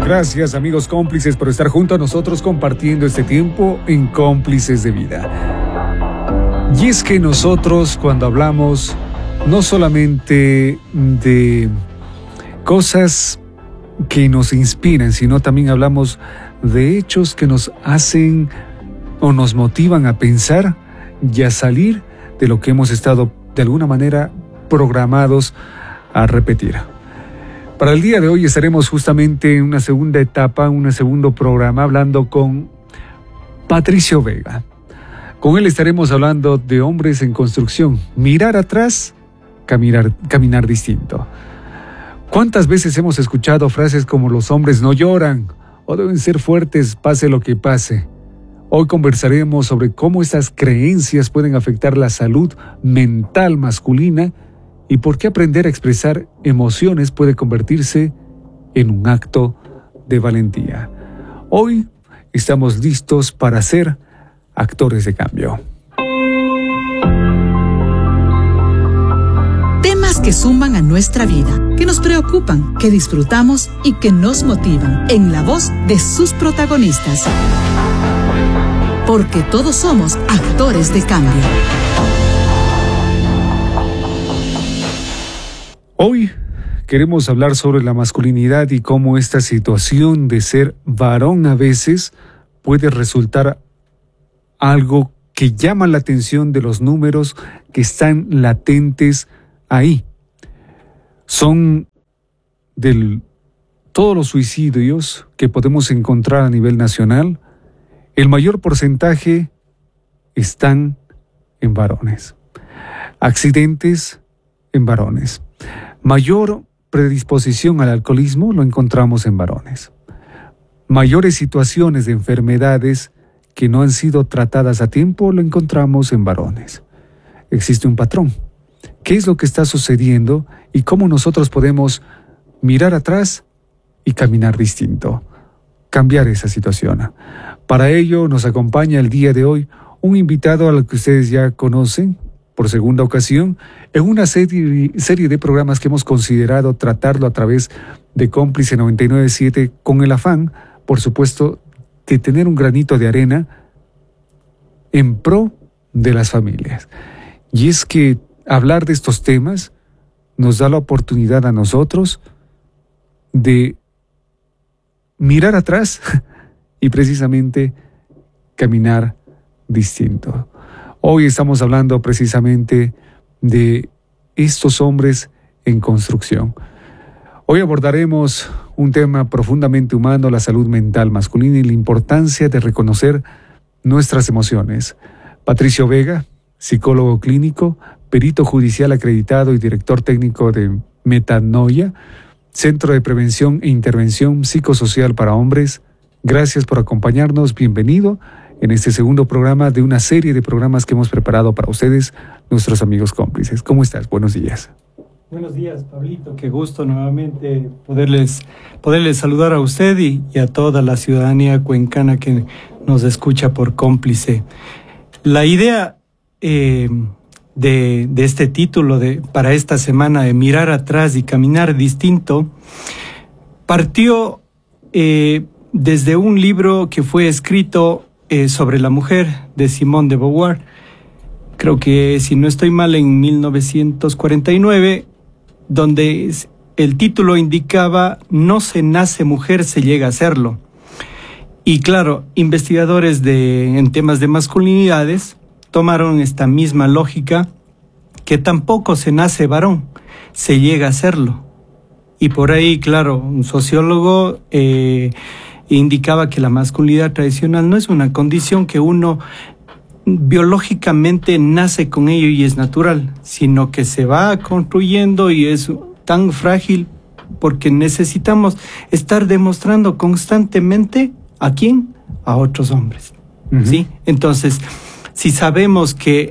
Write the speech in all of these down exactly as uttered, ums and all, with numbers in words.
Gracias, amigos cómplices, por estar junto a nosotros compartiendo este tiempo en Cómplices de Vida. Y es que nosotros, cuando hablamos no solamente de cosas que nos inspiran, sino también hablamos de hechos que nos hacen o nos motivan a pensar y a salir de lo que hemos estado de alguna manera programados a repetir. Para el día de hoy estaremos justamente en una segunda etapa, un segundo programa, hablando con Patricio Vega. Con él estaremos hablando de hombres en construcción. Mirar atrás, caminar, caminar distinto. ¿Cuántas veces hemos escuchado frases como los hombres no lloran o deben ser fuertes pase lo que pase? Hoy conversaremos sobre cómo estas creencias pueden afectar la salud mental masculina y por qué aprender a expresar emociones puede convertirse en un acto de valentía. Hoy estamos listos para ser actores de cambio. Temas que suman a nuestra vida, que nos preocupan, que disfrutamos y que nos motivan, en la voz de sus protagonistas. Porque todos somos actores de cambio. Hoy queremos hablar sobre la masculinidad y cómo esta situación de ser varón a veces puede resultar algo que llama la atención de los números que están latentes ahí. Son de todos los suicidios que podemos encontrar a nivel nacional, el mayor porcentaje están en varones. Accidentes en varones. Mayor predisposición al alcoholismo lo encontramos en varones. Mayores situaciones de enfermedades que no han sido tratadas a tiempo lo encontramos en varones. Existe un patrón. ¿Qué es lo que está sucediendo y cómo nosotros podemos mirar atrás y caminar distinto? Cambiar esa situación. Para ello nos acompaña el día de hoy un invitado al que ustedes ya conocen por segunda ocasión en una serie, serie de programas que hemos considerado tratarlo a través de Cómplice noventa y nueve punto siete con el afán, por supuesto, de tener un granito de arena en pro de las familias. Y es que hablar de estos temas nos da la oportunidad a nosotros de mirar atrás y precisamente caminar distinto. Hoy estamos hablando precisamente de estos hombres en construcción. Hoy abordaremos un tema profundamente humano, la salud mental masculina y la importancia de reconocer nuestras emociones. Patricio Vega, psicólogo clínico, perito judicial acreditado y director técnico de Metanoia, Centro de Prevención e Intervención Psicosocial para Hombres. Gracias por acompañarnos. Bienvenido en este segundo programa de una serie de programas que hemos preparado para ustedes, nuestros amigos cómplices. ¿Cómo estás? Buenos días. Buenos días, Pablito. Qué gusto nuevamente poderles, poderles saludar a usted y, y a toda la ciudadanía cuencana que nos escucha por Cómplice. La idea eh, de, de este título de, para esta semana de mirar atrás y caminar distinto partió eh, desde un libro que fue escrito eh, sobre la mujer de Simone de Beauvoir. Creo que, si no estoy mal, en mil novecientos cuarenta y nueve, donde el título indicaba "No se nace mujer, se llega a serlo". Y claro, investigadores de, en temas de masculinidades tomaron esta misma lógica, que tampoco se nace varón, se llega a serlo. Y por ahí, claro, un sociólogo eh, indicaba que la masculinidad tradicional no es una condición que uno biológicamente nace con ello y es natural, sino que se va construyendo y es tan frágil porque necesitamos estar demostrando constantemente ¿a quién? A otros hombres. Uh-huh. ¿Sí? Entonces, si sabemos que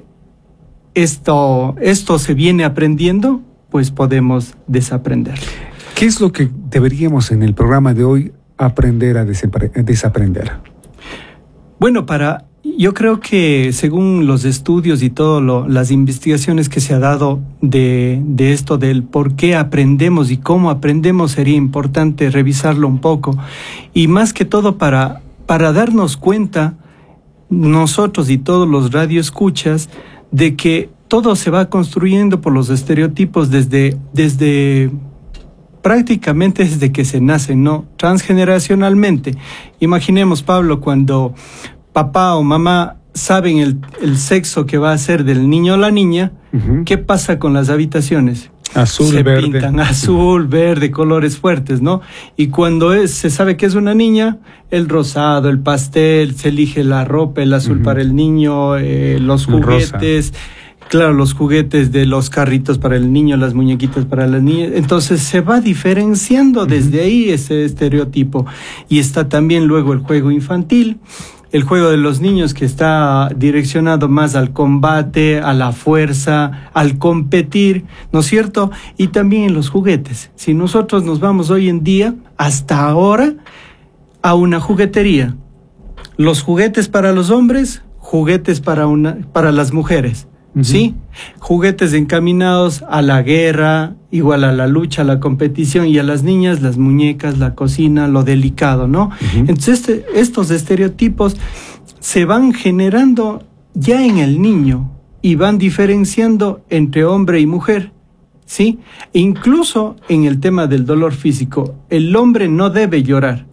esto, esto se viene aprendiendo, pues podemos desaprender. ¿Qué es lo que deberíamos en el programa de hoy aprender a desaprender? Bueno, para Yo creo que según los estudios y todo lo, las investigaciones que se ha dado de, de esto del por qué aprendemos y cómo aprendemos, sería importante revisarlo un poco. Y más que todo para, para darnos cuenta, nosotros y todos los radioescuchas, de que todo se va construyendo por los estereotipos desde, desde prácticamente desde que se nace, ¿no? Transgeneracionalmente. Imaginemos, Pablo, cuando papá o mamá saben el, el sexo que va a ser del niño o la niña, uh-huh. ¿Qué pasa con las habitaciones? Azul, se verde. pintan azul, verde, colores fuertes, ¿no? Y cuando es, se sabe que es una niña, el rosado, el pastel, se elige la ropa, el azul uh-huh. para el niño, eh, los juguetes, claro, los juguetes de los carritos para el niño, las muñequitas para las niñas. Entonces se va diferenciando uh-huh. desde ahí ese estereotipo. Y está también luego el juego infantil, el juego de los niños, que está direccionado más al combate, a la fuerza, al competir, ¿no es cierto? Y también en los juguetes. Si nosotros nos vamos hoy en día, hasta ahora, a una juguetería, los juguetes para los hombres, juguetes para, una, para las mujeres, uh-huh. ¿sí? Juguetes encaminados a la guerra, igual a la lucha, a la competición, y a las niñas, las muñecas, la cocina, lo delicado, ¿no? Uh-huh. Entonces, este, estos estereotipos se van generando ya en el niño y van diferenciando entre hombre y mujer, ¿sí? E incluso en el tema del dolor físico, el hombre no debe llorar.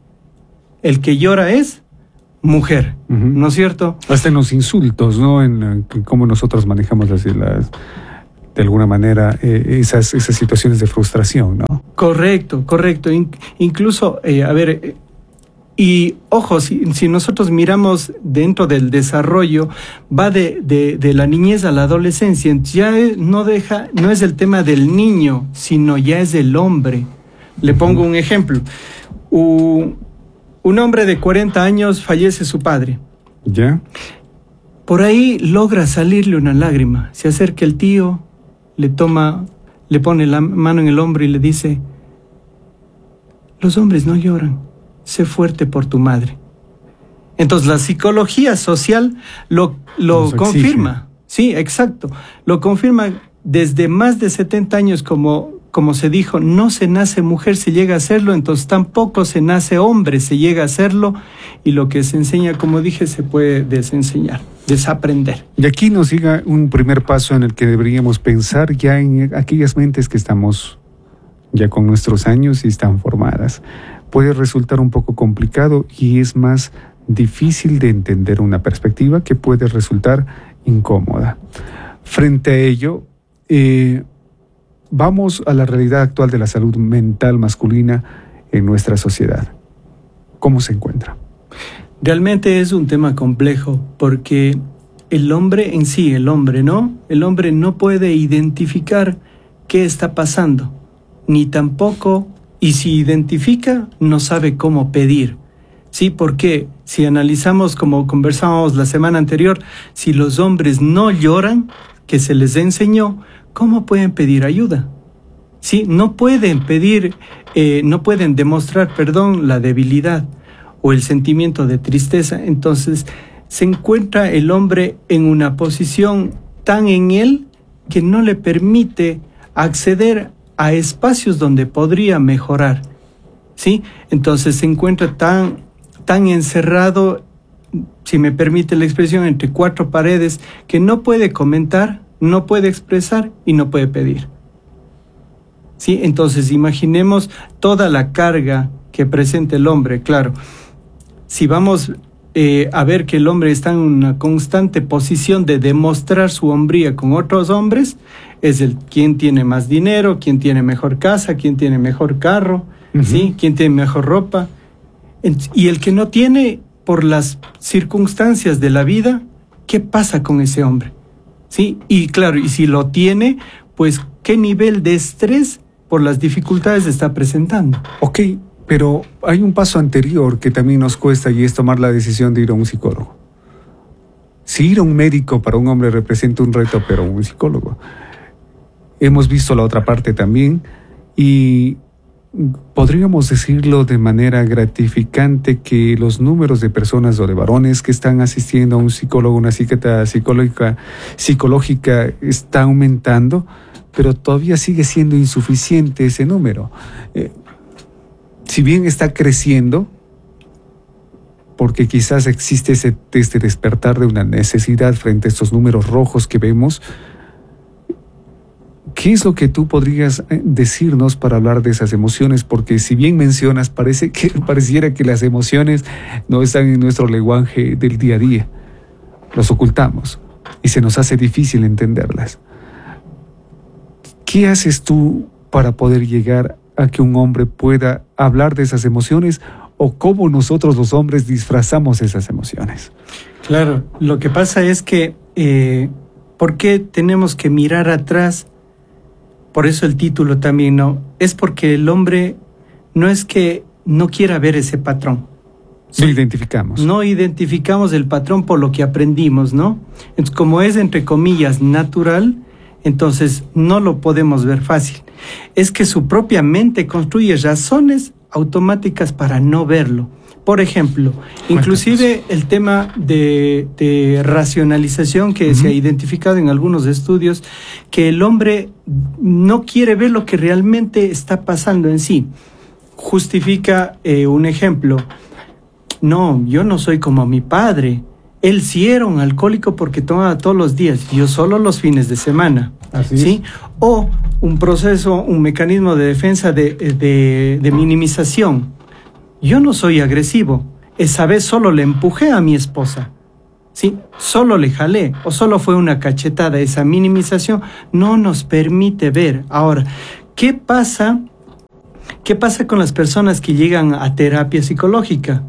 El que llora es mujer, uh-huh. ¿no es cierto? Hasta en los insultos, ¿no? En, en cómo nosotros manejamos las, las de alguna manera eh, esas, esas situaciones de frustración, ¿no? Correcto, correcto. In, incluso, eh, a ver, eh, y ojo, si, si nosotros miramos dentro del desarrollo, va de, de, de la niñez a la adolescencia, ya no deja, no es el tema del niño, sino ya es del hombre. Le pongo un ejemplo. Un, un hombre de cuarenta años, fallece su padre. ¿Ya? Por ahí logra salirle una lágrima. Se acerca el tío, le toma, le pone la mano en el hombro y le dice: los hombres no lloran, sé fuerte por tu madre. Entonces la psicología social lo, lo confirma. Sí, exacto. Lo confirma desde más de setenta años, como, como se dijo, no se nace mujer, se llega a hacerlo, entonces tampoco se nace hombre, se llega a hacerlo, y lo que se enseña, como dije, se puede desenseñar, desaprender. Y aquí nos llega un primer paso en el que deberíamos pensar ya en aquellas mentes que estamos ya con nuestros años y están formadas. Puede resultar un poco complicado y es más difícil de entender una perspectiva que puede resultar incómoda. Frente a ello, eh, vamos a la realidad actual de la salud mental masculina en nuestra sociedad. ¿Cómo se encuentra? Realmente es un tema complejo porque el hombre en sí, el hombre, ¿no? El hombre no puede identificar qué está pasando, ni tampoco, y si identifica, no sabe cómo pedir. Sí, porque si analizamos, como conversábamos la semana anterior, si los hombres no lloran, que se les enseñó, ¿cómo pueden pedir ayuda? Sí, no pueden pedir, eh, no pueden demostrar, perdón, la debilidad o el sentimiento de tristeza. Entonces se encuentra el hombre en una posición tan en él que no le permite acceder a espacios donde podría mejorar, ¿sí? Entonces se encuentra tan, tan encerrado, si me permite la expresión, entre cuatro paredes, que no puede comentar, no puede expresar y no puede pedir. ¿Sí? Entonces imaginemos toda la carga que presenta el hombre. Claro, si vamos eh, a ver que el hombre está en una constante posición de demostrar su hombría con otros hombres, es el quién tiene más dinero, quién tiene mejor casa, quién tiene mejor carro, uh-huh. ¿sí? Quién tiene mejor ropa. Y el que no tiene, por las circunstancias de la vida, ¿qué pasa con ese hombre? ¿Sí? Y claro, y si lo tiene, pues ¿qué nivel de estrés por las dificultades está presentando? Ok, pero hay un paso anterior que también nos cuesta, y es tomar la decisión de ir a un psicólogo. Si ir a un médico para un hombre representa un reto, pero un psicólogo. Hemos visto la otra parte también, y podríamos decirlo de manera gratificante que los números de personas o de varones que están asistiendo a un psicólogo, una psiquiatra psicológica, psicológica está aumentando, pero todavía sigue siendo insuficiente ese número. Eh, si bien está creciendo, porque quizás existe ese, este despertar de una necesidad frente a estos números rojos que vemos, ¿qué es lo que tú podrías decirnos para hablar de esas emociones? Porque si bien mencionas, parece que pareciera que las emociones no están en nuestro lenguaje del día a día. Los ocultamos y se nos hace difícil entenderlas. ¿Qué haces tú para poder llegar a que un hombre pueda hablar de esas emociones, o cómo nosotros los hombres disfrazamos esas emociones? Claro, lo que pasa es que eh, ¿por qué tenemos que mirar atrás? Por eso el título también, ¿no? Es porque el hombre no es que no quiera ver ese patrón. No identificamos. No identificamos el patrón por lo que aprendimos, ¿no? Entonces, como es, entre comillas, natural, entonces no lo podemos ver fácil. Es que su propia mente construye razones automáticas para no verlo. Por ejemplo, inclusive el tema de, de racionalización que uh-huh. se ha identificado en algunos estudios, que el hombre no quiere ver lo que realmente está pasando en sí. Justifica eh, un ejemplo. No, yo no soy como mi padre. Él sí era un alcohólico porque tomaba todos los días, yo solo los fines de semana. Así ¿sí? Es. O un proceso, un mecanismo de defensa de, de, de minimización. Yo no soy agresivo. Esa vez solo le empujé a mi esposa. ¿Sí? Solo le jalé. O solo fue una cachetada. Esa minimización no nos permite ver. Ahora, ¿qué pasa? ¿Qué pasa con las personas que llegan a terapia psicológica?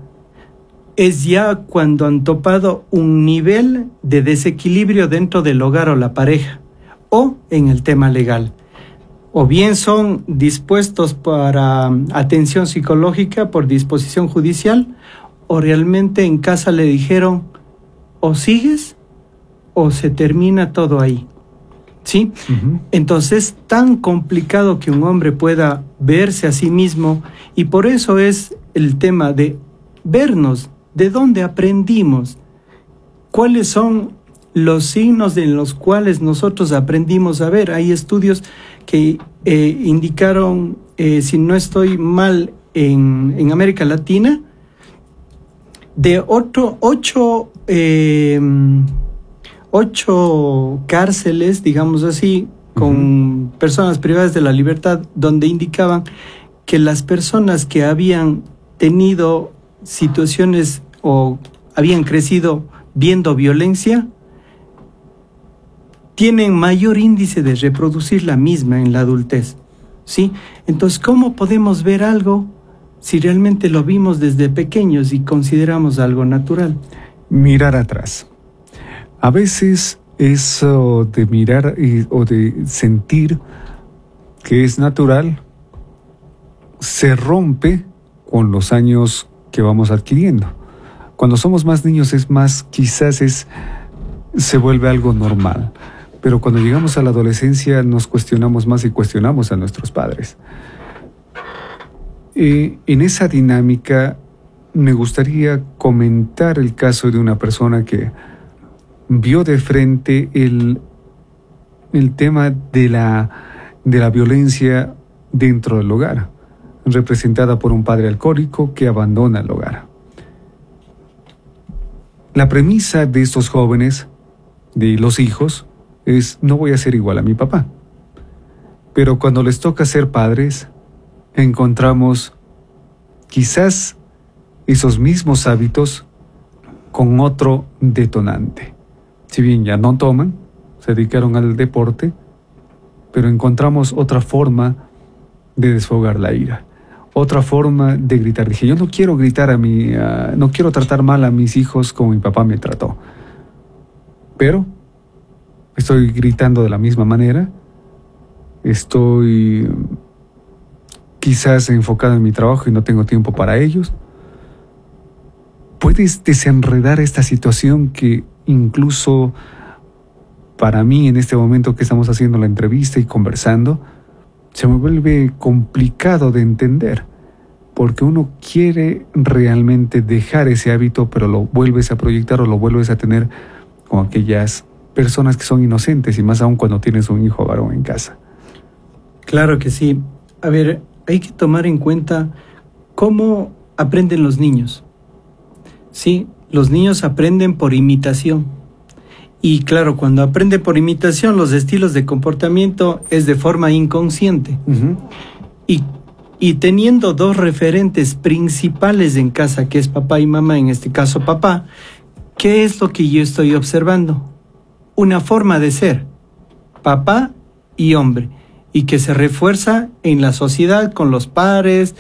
Es ya cuando han topado un nivel de desequilibrio dentro del hogar o la pareja, o en el tema legal. O bien son dispuestos para atención psicológica por disposición judicial, o realmente en casa le dijeron, o sigues, o se termina todo ahí. ¿Sí? Uh-huh. Entonces es tan complicado que un hombre pueda verse a sí mismo, y por eso es el tema de vernos. ¿De dónde aprendimos? ¿Cuáles son los signos en los cuales nosotros aprendimos a ver? Hay estudios que eh, indicaron, eh, si no estoy mal, en, en América Latina, de otro, ocho, eh, ocho cárceles, digamos así, con uh-huh. personas privadas de la libertad, donde indicaban que las personas que habían tenido situaciones o habían crecido viendo violencia, tienen mayor índice de reproducir la misma en la adultez, ¿sí? Entonces, ¿cómo podemos ver algo si realmente lo vimos desde pequeños y consideramos algo natural? Mirar atrás. A veces eso de mirar y, o de sentir que es natural se rompe con los años que vamos adquiriendo. Cuando somos más niños es más, quizás es, se vuelve algo normal. Pero cuando llegamos a la adolescencia nos cuestionamos más y cuestionamos a nuestros padres. Eh, en esa dinámica me gustaría comentar el caso de una persona que vio de frente el, el tema de la, de la violencia dentro del hogar, representada por un padre alcohólico que abandona el hogar. La premisa de estos jóvenes, de los hijos, es: no voy a ser igual a mi papá. Pero cuando les toca ser padres, encontramos quizás esos mismos hábitos con otro detonante. Si bien ya no toman, se dedicaron al deporte, pero encontramos otra forma de desfogar la ira. Otra forma de gritar. Dije, yo no quiero gritar a mi, uh, no quiero tratar mal a mis hijos como mi papá me trató. Pero estoy gritando de la misma manera. Estoy quizás enfocado en mi trabajo y no tengo tiempo para ellos. ¿Puedes desenredar esta situación que incluso para mí en este momento que estamos haciendo la entrevista y conversando, se me vuelve complicado de entender, porque uno quiere realmente dejar ese hábito, pero lo vuelves a proyectar o lo vuelves a tener con aquellas personas que son inocentes, y más aún cuando tienes un hijo varón en casa. Claro que sí. A ver, hay que tomar en cuenta cómo aprenden los niños. Sí, los niños aprenden por imitación. Y claro, cuando aprenden por imitación, los estilos de comportamiento es de forma inconsciente. Uh-huh. Y, y teniendo dos referentes principales en casa, que es papá y mamá, en este caso papá, ¿qué es lo que yo estoy observando? Una forma de ser, papá y hombre, y que se refuerza en la sociedad, con los pares,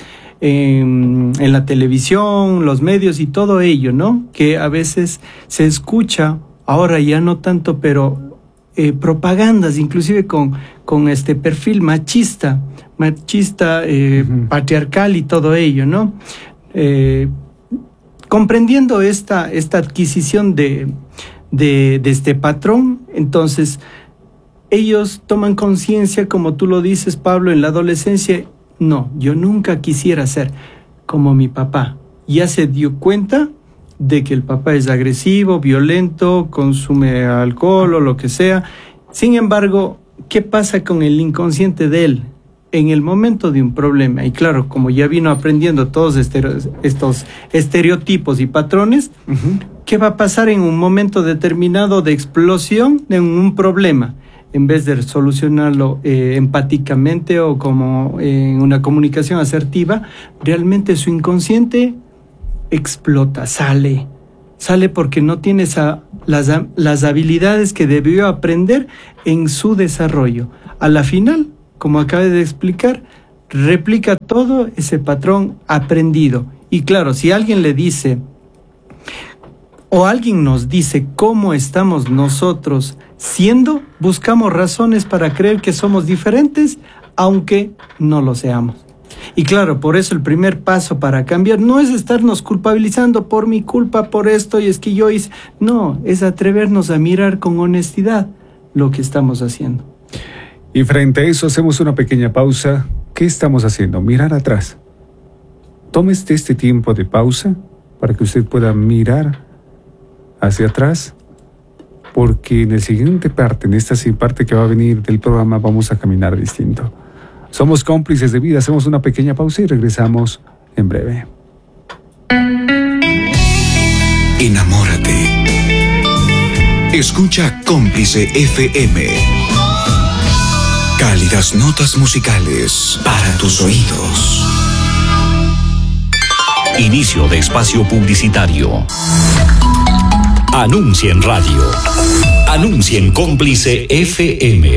en, en la televisión, los medios y todo ello, ¿no? Que a veces se escucha, ahora ya no tanto, pero eh, propagandas, inclusive con, con este perfil machista, machista, eh, uh-huh. patriarcal y todo ello, ¿no? Eh, comprendiendo esta, esta adquisición de, de, de este patrón, entonces ellos toman conciencia, como tú lo dices, Pablo, en la adolescencia. No, yo nunca quisiera ser como mi papá. Ya se dio cuenta de que el papá es agresivo, violento, consume alcohol o lo que sea. Sin embargo, ¿qué pasa con el inconsciente de él en el momento de un problema? Y claro, como ya vino aprendiendo todos estos estereotipos y patrones, uh-huh. ¿qué va a pasar en un momento determinado de explosión de un problema? En vez de solucionarlo eh, empáticamente o como en eh, una comunicación asertiva, realmente su inconsciente explota, sale. Sale porque no tiene esa, las, las habilidades que debió aprender en su desarrollo. A la final, como acabé de explicar, replica todo ese patrón aprendido. Y claro, si alguien le dice, o alguien nos dice cómo estamos nosotros siendo, buscamos razones para creer que somos diferentes, aunque no lo seamos. Y claro, por eso el primer paso para cambiar no es estarnos culpabilizando por mi culpa, por esto, y es que yo hice. No, es atrevernos a mirar con honestidad lo que estamos haciendo. Y frente a eso hacemos una pequeña pausa. ¿Qué estamos haciendo? Mirar atrás. Tómese este tiempo de pausa para que usted pueda mirar hacia atrás, porque en el siguiente parte, en esta parte que va a venir del programa, vamos a caminar distinto. Somos Cómplices de Vida, hacemos una pequeña pausa y regresamos en breve. Enamórate. Escucha Cómplice F M. Cálidas notas musicales para tus oídos. Inicio de espacio publicitario. Anuncia en radio. Anuncia en Cómplice F M.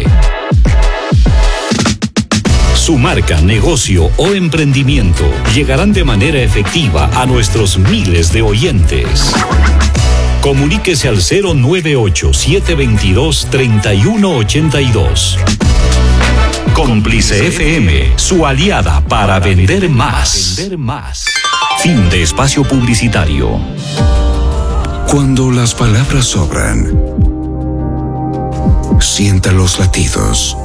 Su marca, negocio o emprendimiento llegarán de manera efectiva a nuestros miles de oyentes. Comuníquese al cero nueve ocho, siete dos dos, tres uno ocho dos. Cómplice F M, su aliada para vender más. Fin de espacio publicitario. Cuando las palabras sobran, sienta los latidos.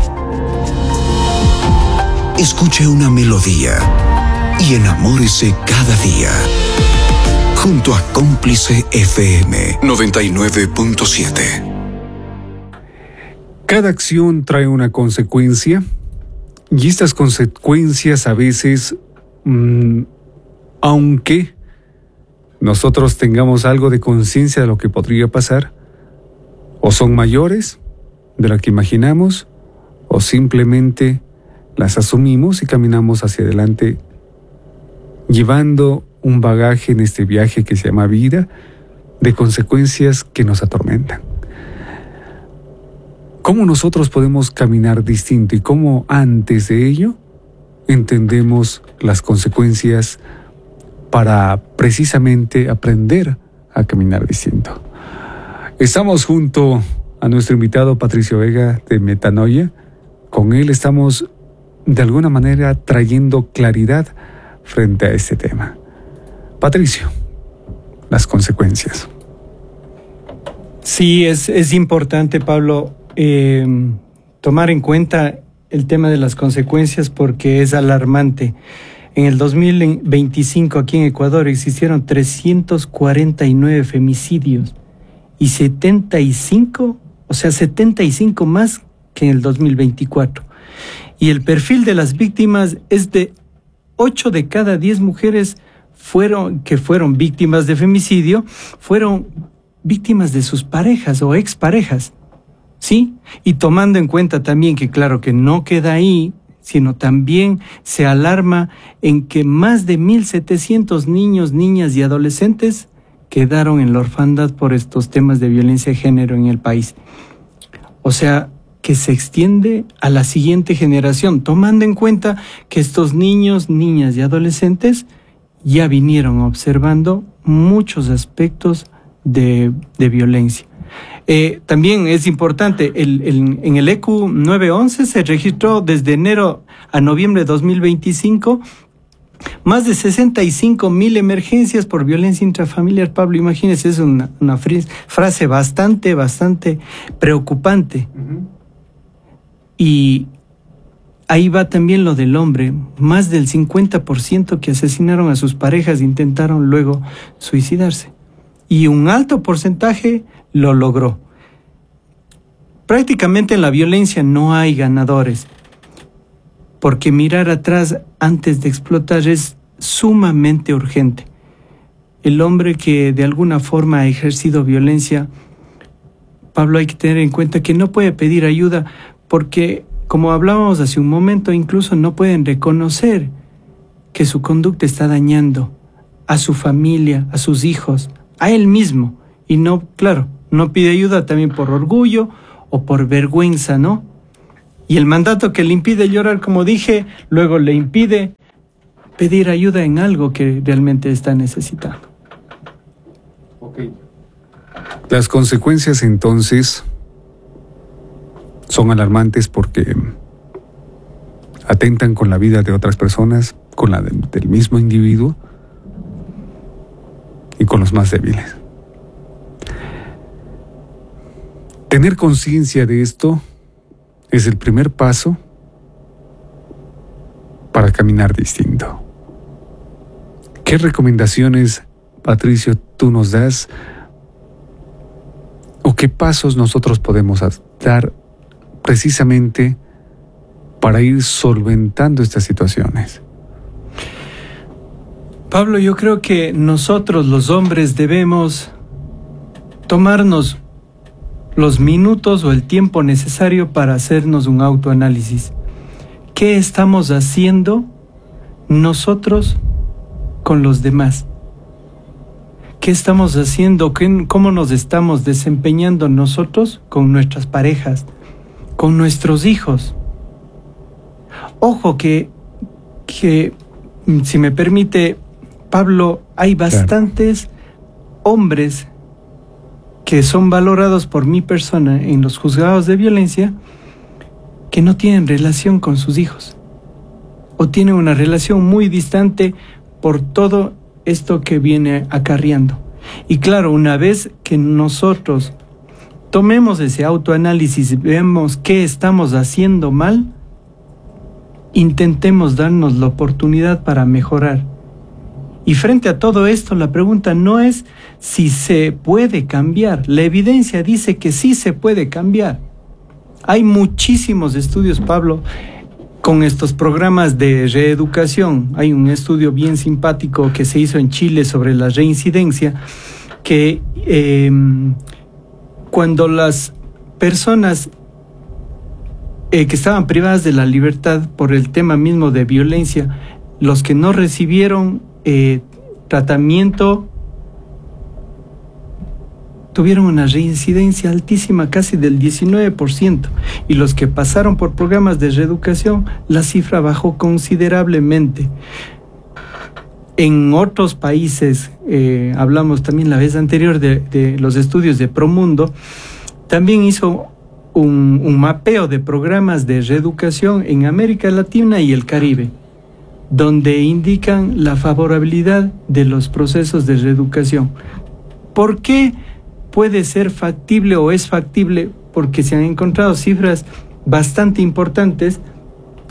Escuche una melodía y enamórese cada día. Junto a Cómplice F M noventa y nueve punto siete. Cada acción trae una consecuencia, y estas consecuencias a veces, mmm, aunque nosotros tengamos algo de conciencia de lo que podría pasar, o son mayores de lo que imaginamos, o simplemente las asumimos y caminamos hacia adelante, llevando un bagaje en este viaje que se llama vida, de consecuencias que nos atormentan. ¿Cómo nosotros podemos caminar distinto y cómo antes de ello entendemos las consecuencias para precisamente aprender a caminar distinto? Estamos junto a nuestro invitado Patricio Vega de Metanoia. Con él estamos de alguna manera trayendo claridad frente a este tema. Patricio, las consecuencias. Sí, es, es importante, Pablo, eh, tomar en cuenta el tema de las consecuencias porque es alarmante. En el dos mil veinticinco aquí en Ecuador existieron trescientos cuarenta y nueve femicidios y setenta y cinco, o sea, setenta y cinco más que en el dos mil veinticuatro. Y el perfil de las víctimas es de ocho de cada diez mujeres fueron, que fueron víctimas de femicidio, fueron víctimas de sus parejas o exparejas, ¿sí? Y tomando en cuenta también que claro que no queda ahí, sino también se alarma en que más de mil setecientos niños, niñas y adolescentes quedaron en la orfandad por estos temas de violencia de género en el país. O sea, que se extiende a la siguiente generación, tomando en cuenta que estos niños, niñas y adolescentes ya vinieron observando muchos aspectos de, de violencia. Eh, también es importante, el, el, en el E Q nueve once se registró desde enero a noviembre de dos mil veinticinco más de sesenta y cinco mil emergencias por violencia intrafamiliar. Pablo, imagínese, es una, una frase bastante, bastante preocupante. Uh-huh. Y ahí va también lo del hombre. Más del cincuenta por ciento que asesinaron a sus parejas intentaron luego suicidarse. Y un alto porcentaje lo logró. Prácticamente en la violencia no hay ganadores, porque mirar atrás antes de explotar es sumamente urgente. El hombre que de alguna forma ha ejercido violencia, Pablo, hay que tener en cuenta que no puede pedir ayuda porque, como hablábamos hace un momento, incluso no pueden reconocer que su conducta está dañando a su familia, a sus hijos, a él mismo. Y no, claro, no pide ayuda también por orgullo o por vergüenza, ¿no? Y el mandato que le impide llorar, como dije, luego le impide pedir ayuda en algo que realmente está necesitando. Okay. Las consecuencias entonces son alarmantes porque atentan con la vida de otras personas, con la de, del mismo individuo y con los más débiles. Tener conciencia de esto es el primer paso para caminar distinto. ¿Qué recomendaciones, Patricio, tú nos das? ¿O qué pasos nosotros podemos dar precisamente para ir solventando estas situaciones? Pablo, yo creo que nosotros los hombres debemos tomarnos los minutos o el tiempo necesario para hacernos un autoanálisis. ¿Qué estamos haciendo nosotros con los demás? ¿Qué estamos haciendo? ¿Cómo nos estamos desempeñando nosotros con nuestras parejas, con nuestros hijos? Ojo que, que si me permite, Pablo, hay bastantes claro. hombres que son valorados por mi persona en los juzgados de violencia que no tienen relación con sus hijos o tienen una relación muy distante por todo esto que viene acarreando. Y claro, una vez que nosotros tomemos ese autoanálisis y vemos qué estamos haciendo mal, intentemos darnos la oportunidad para mejorar. Y frente a todo esto, la pregunta no es si se puede cambiar. La evidencia dice que sí se puede cambiar. Hay muchísimos estudios, Pablo, con estos programas de reeducación. Hay un estudio bien simpático que se hizo en Chile sobre la reincidencia, que eh, cuando las personas eh, que estaban privadas de la libertad por el tema mismo de violencia, los que no recibieron eh, tratamiento tuvieron una reincidencia altísima, casi del diecinueve por ciento, y los que pasaron por programas de reeducación, la cifra bajó considerablemente. En otros países, eh, hablamos también la vez anterior de, de los estudios de Promundo, también hizo un, un mapeo de programas de reeducación en América Latina y el Caribe, donde indican la favorabilidad de los procesos de reeducación. ¿Por qué puede ser factible o es factible? Porque se han encontrado cifras bastante importantes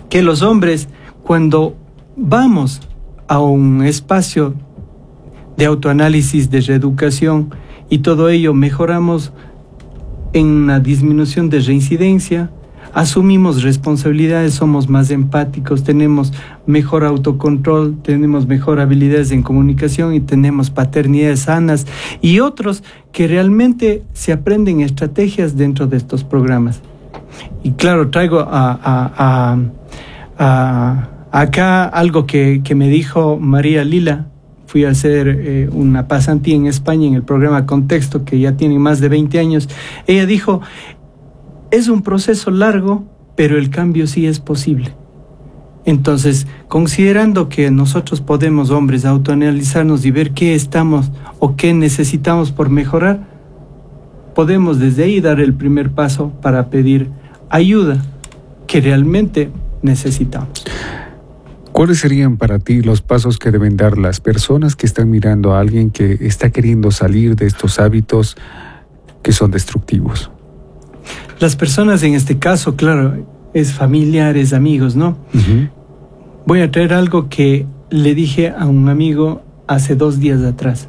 que los hombres, cuando vamos a un espacio de autoanálisis, de reeducación y todo ello, mejoramos en una disminución de reincidencia, asumimos responsabilidades, somos más empáticos, tenemos mejor autocontrol, tenemos mejor habilidades en comunicación y tenemos paternidades sanas y otros que realmente se aprenden estrategias dentro de estos programas. Y claro, traigo a, a, a, a, acá algo que, que me dijo María Lila. Fui a hacer eh, una pasantía en España en el programa Contexto, que ya tiene más de veinte años. Ella dijo, es un proceso largo, pero el cambio sí es posible. Entonces, considerando que nosotros podemos, hombres, autoanalizarnos y ver qué estamos o qué necesitamos por mejorar, podemos desde ahí dar el primer paso para pedir ayuda que realmente necesitamos. ¿Cuáles serían para ti los pasos que deben dar las personas que están mirando a alguien que está queriendo salir de estos hábitos que son destructivos? Las personas en este caso, claro, es familiares, amigos, ¿no? Uh-huh. Voy a traer algo que le dije a un amigo hace dos días atrás.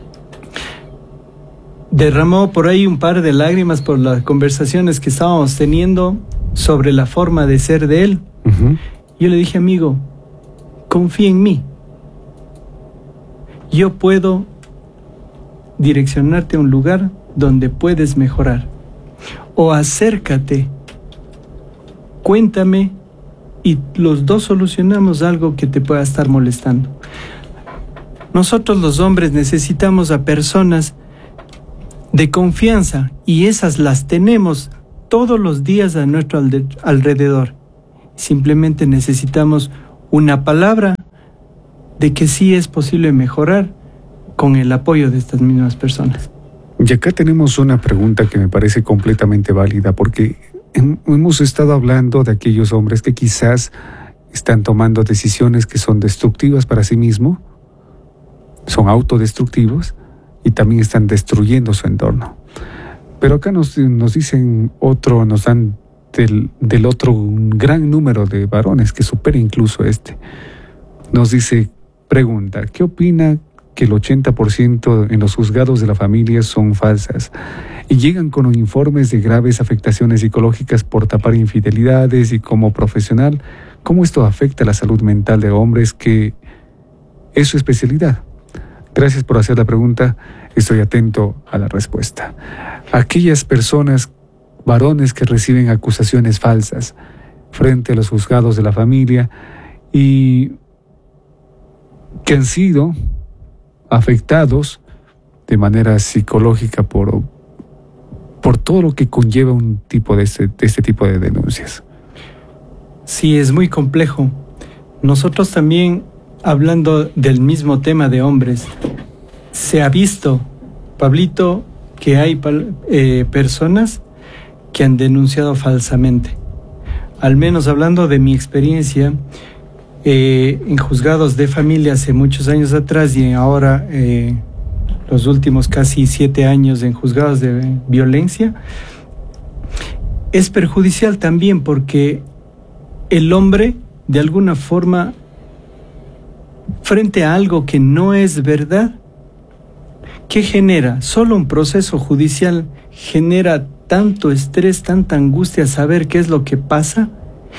Derramó por ahí un par de lágrimas por las conversaciones que estábamos teniendo sobre la forma de ser de él. Uh-huh. Yo le dije, amigo, confía en mí. Yo puedo direccionarte a un lugar donde puedes mejorar. O acércate, cuéntame y los dos solucionamos algo que te pueda estar molestando. Nosotros los hombres necesitamos a personas de confianza y esas las tenemos todos los días a nuestro alrededor. Simplemente necesitamos una palabra de que sí es posible mejorar con el apoyo de estas mismas personas. Y acá tenemos una pregunta que me parece completamente válida, porque hemos estado hablando de aquellos hombres que quizás están tomando decisiones que son destructivas para sí mismos, son autodestructivos y también están destruyendo su entorno. Pero acá nos, nos dicen otro, nos dan del, del otro un gran número de varones que supera incluso este. Nos dice, pregunta, ¿qué opina que el ochenta por ciento en los juzgados de la familia son falsas y llegan con informes de graves afectaciones psicológicas por tapar infidelidades? Y como profesional, ¿cómo esto afecta la salud mental de hombres que es su especialidad? Gracias por hacer la pregunta, estoy atento a la respuesta. Aquellas personas, varones que reciben acusaciones falsas frente a los juzgados de la familia y que han sido afectados de manera psicológica por, por todo lo que conlleva un tipo de este, de este tipo de denuncias. Sí, es muy complejo. Nosotros también, hablando del mismo tema de hombres, se ha visto, Pablito, que hay eh, personas que han denunciado falsamente. Al menos hablando de mi experiencia, Eh, en juzgados de familia hace muchos años atrás y ahora eh, los últimos casi siete años en juzgados de violencia, es perjudicial también porque el hombre de alguna forma frente a algo que no es verdad, ¿qué genera? Solo un proceso judicial genera tanto estrés, tanta angustia saber qué es lo que pasa.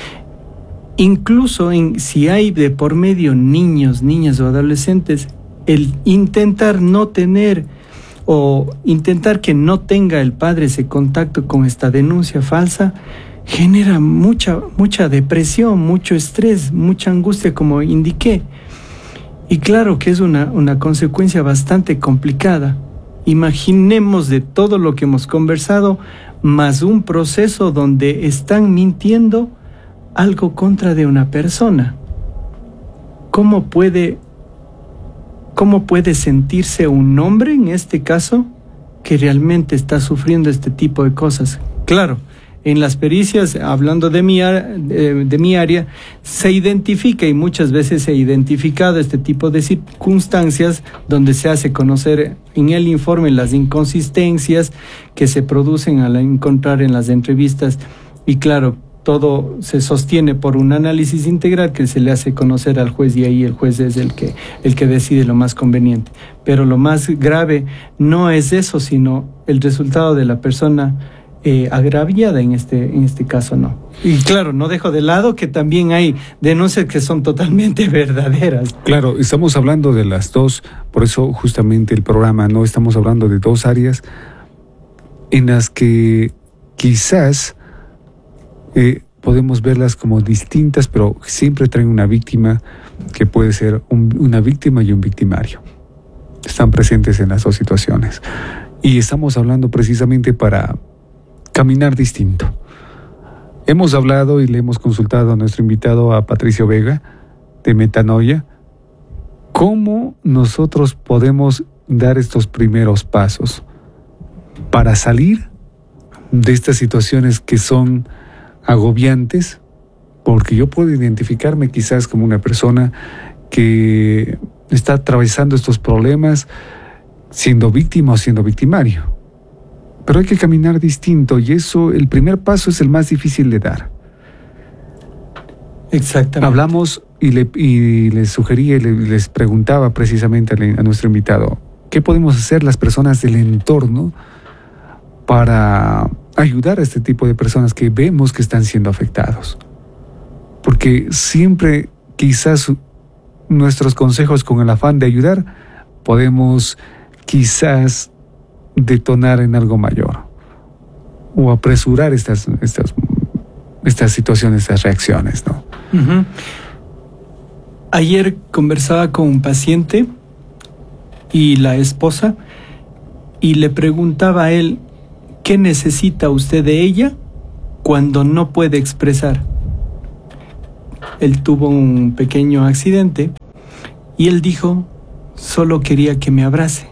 Incluso en, si hay de por medio niños, niñas o adolescentes, el intentar no tener o intentar que no tenga el padre ese contacto con esta denuncia falsa genera mucha, mucha depresión, mucho estrés, mucha angustia, como indiqué. Y claro que es una, una consecuencia bastante complicada. Imaginemos de todo lo que hemos conversado, más un proceso donde están mintiendo algo contra de una persona. ¿Cómo puede, cómo puede sentirse un hombre en este caso que realmente está sufriendo este tipo de cosas? Claro, en las pericias, hablando de mi, de, de mi área, se identifica y muchas veces se ha identificado este tipo de circunstancias donde se hace conocer en el informe las inconsistencias que se producen al encontrar en las entrevistas. Y claro, todo se sostiene por un análisis integral que se le hace conocer al juez y ahí el juez es el que, el que decide lo más conveniente. Pero lo más grave no es eso, sino el resultado de la persona eh, agraviada en este, en este caso, no. Y claro, no dejo de lado que también hay denuncias que son totalmente verdaderas. Claro, estamos hablando de las dos, por eso justamente el programa, no estamos hablando de dos áreas en las que quizás eh, podemos verlas como distintas, pero siempre traen una víctima que puede ser un, una víctima y un victimario. Están presentes en las dos situaciones. Y estamos hablando precisamente para caminar distinto. Hemos hablado y le hemos consultado a nuestro invitado, a Patricio Vega, de Metanoia, cómo nosotros podemos dar estos primeros pasos para salir de estas situaciones que son agobiantes, porque yo puedo identificarme quizás como una persona que está atravesando estos problemas siendo víctima o siendo victimario. Pero hay que caminar distinto y eso, el primer paso es el más difícil de dar. Exactamente. Hablamos y, le, y les sugería y le, les preguntaba precisamente a, a nuestro invitado, ¿qué podemos hacer las personas del entorno para ayudar a este tipo de personas que vemos que están siendo afectados? Porque siempre quizás nuestros consejos con el afán de ayudar podemos quizás detonar en algo mayor o apresurar estas, estas, estas situaciones, estas reacciones, ¿no? Uh-huh. Ayer conversaba con un paciente y la esposa y le preguntaba a él, ¿qué necesita usted de ella cuando no puede expresar? Él tuvo un pequeño accidente y él dijo, solo quería que me abrace.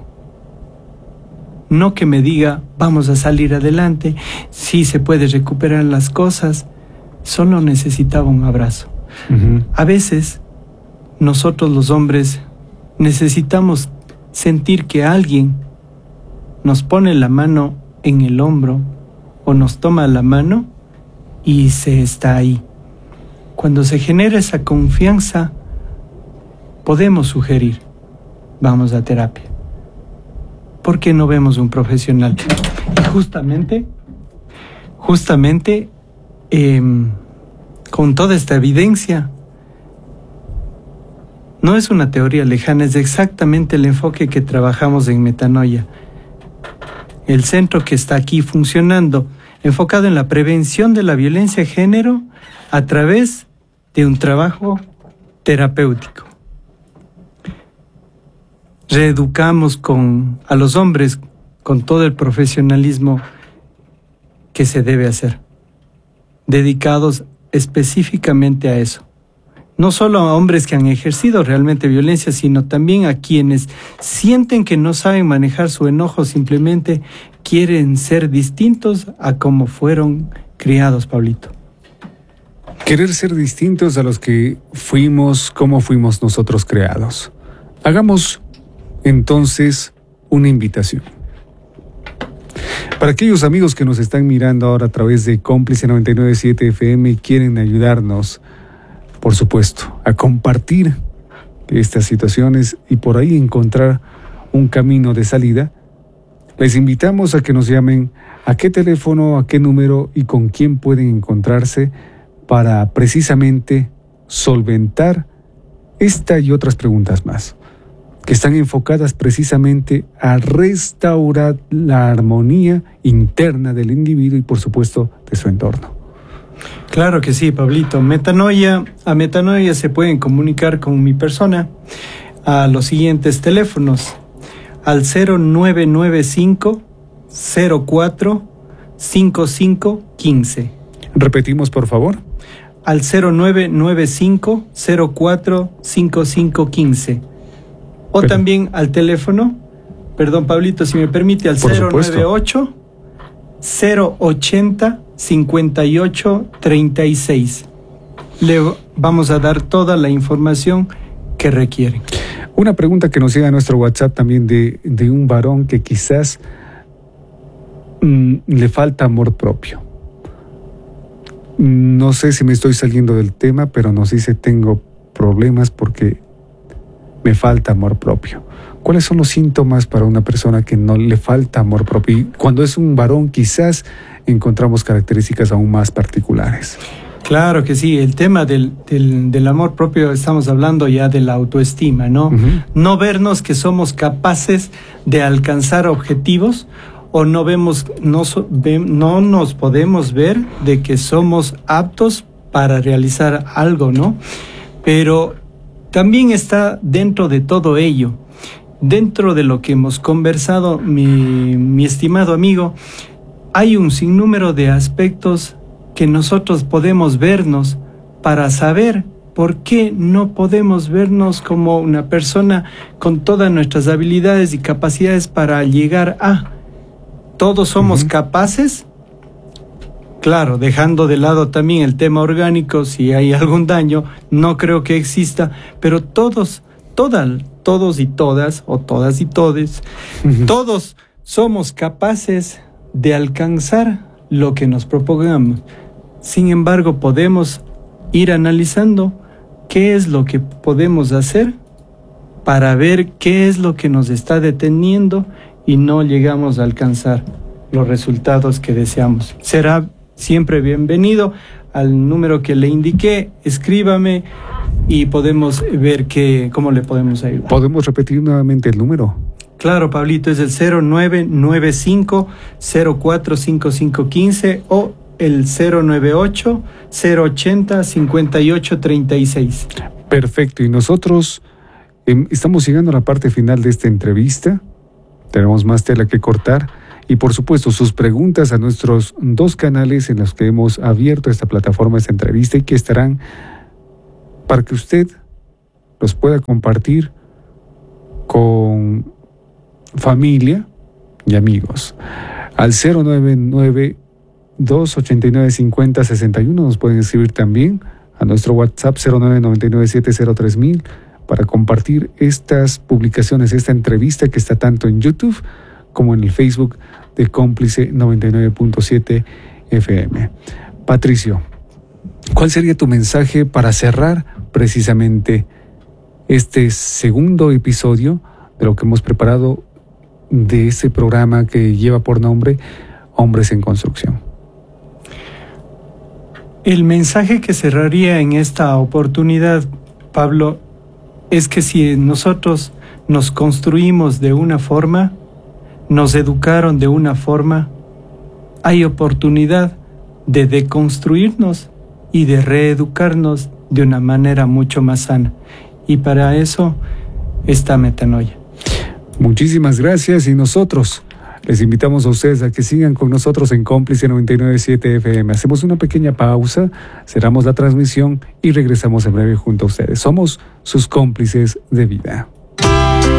No que me diga, vamos a salir adelante, sí se puede recuperar las cosas. Solo necesitaba un abrazo. Uh-huh. A veces, nosotros los hombres necesitamos sentir que alguien nos pone la mano en el hombro o nos toma la mano y se está ahí. Cuando se genera esa confianza, podemos sugerir, vamos a terapia. ¿Por qué no vemos un profesional? Y justamente, justamente, eh, con toda esta evidencia, no es una teoría lejana, es exactamente el enfoque que trabajamos en Metanoia. El centro que está aquí funcionando, enfocado en la prevención de la violencia de género a través de un trabajo terapéutico. Reeducamos con, a los hombres con todo el profesionalismo que se debe hacer, dedicados específicamente a eso. No solo a hombres que han ejercido realmente violencia, sino también a quienes sienten que no saben manejar su enojo, simplemente quieren ser distintos a como fueron criados, Pablito. Querer ser distintos a los que fuimos, como fuimos nosotros creados. Hagamos entonces una invitación. Para aquellos amigos que nos están mirando ahora a través de Cómplice noventa y nueve punto siete F M y quieren ayudarnos, por supuesto, a compartir estas situaciones y por ahí encontrar un camino de salida, les invitamos a que nos llamen a qué teléfono, a qué número y con quién pueden encontrarse para precisamente solventar esta y otras preguntas más, que están enfocadas precisamente a restaurar la armonía interna del individuo y, por supuesto, de su entorno. Claro que sí, Pablito. Metanoia, a Metanoia se pueden comunicar con mi persona a los siguientes teléfonos: al cero nueve nueve cinco, cero cuatro, cinco cinco uno cinco. Repetimos, por favor. Al cero nueve nueve cinco, cero cuatro, cinco cinco uno cinco. O Pero, también al teléfono, perdón, Pablito, si me permite, al cero nueve ocho, cero ochenta, cincuenta y ocho, treinta y seis. Le vamos a dar toda la información que requieren. Una pregunta que nos llega a nuestro WhatsApp también de, de un varón que quizás mmm, le falta amor propio. No sé si me estoy saliendo del tema, pero nos dice tengo problemas porque me falta amor propio. ¿Cuáles son los síntomas para una persona que no le falta amor propio? Y cuando es un varón quizás encontramos características aún más particulares. Claro que sí, el tema del, del, del amor propio, estamos hablando ya de la autoestima, ¿no? Uh-huh. No vernos que somos capaces de alcanzar objetivos, o no vemos, no, no nos podemos ver de que somos aptos para realizar algo, ¿no? Pero también está dentro de todo ello, dentro de lo que hemos conversado, mi, mi estimado amigo, hay un sinnúmero de aspectos que nosotros podemos vernos para saber por qué no podemos vernos como una persona con todas nuestras habilidades y capacidades para llegar a. Todos somos uh-huh. capaces, claro, dejando de lado también el tema orgánico, si hay algún daño, no creo que exista, pero todos, todas, todos y todas, o todas y todes, uh-huh. todos somos capaces de alcanzar lo que nos propongamos. Sin embargo, podemos ir analizando qué es lo que podemos hacer para ver qué es lo que nos está deteniendo y no llegamos a alcanzar los resultados que deseamos. Será siempre bienvenido al número que le indiqué, escríbame y podemos ver qué, cómo le podemos ayudar. ¿Podemos repetir nuevamente el número? Claro, Pablito, es el cero nueve nueve cinco cero cuatro cinco cinco uno cinco o el cero nueve ocho cero ochenta cincuenta y ocho treinta y seis. Perfecto, y nosotros eh, estamos llegando a la parte final de esta entrevista. Tenemos más tela que cortar y por supuesto sus preguntas a nuestros dos canales en los que hemos abierto esta plataforma, esta entrevista, y que estarán para que usted los pueda compartir con familia y amigos. Al cero nueve nueve dos ocho nueve cinco cero seis uno nos pueden escribir también a nuestro WhatsApp cero nueve nueve nueve siete cero tres mil para compartir estas publicaciones, esta entrevista que está tanto en YouTube como en el Facebook de Cómplice noventa y nueve punto siete F M. Patricio, ¿cuál sería tu mensaje para cerrar precisamente este segundo episodio de lo que hemos preparado de este programa que lleva por nombre Hombres en Construcción? El mensaje que cerraría en esta oportunidad, Pablo, es que si nosotros nos construimos de una forma, nos educaron de una forma, hay oportunidad de deconstruirnos y de reeducarnos de una manera mucho más sana. Y para eso está Metanoia. Muchísimas gracias, y nosotros les invitamos a ustedes a que sigan con nosotros en Cómplice noventa y nueve punto siete F M. Hacemos una pequeña pausa, cerramos la transmisión y regresamos en breve junto a ustedes. Somos sus cómplices de vida.